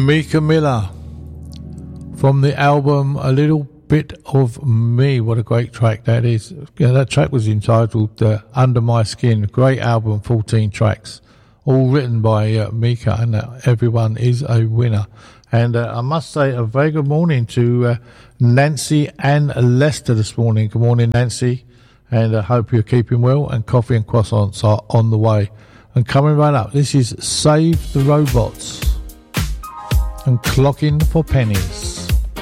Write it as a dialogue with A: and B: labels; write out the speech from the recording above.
A: Mika Miller from the album A Little Bit of Me. What a great track that is. Yeah, that track was entitled Under My Skin. Great album, 14 tracks, all written by Mika, and everyone is a winner. And I must say a very good morning to Nancy and Lester this morning. Good morning, Nancy, and I hope you're keeping well, and coffee and croissants are on the way. And coming right up, this is Save the Robots and Clocking for Pennies.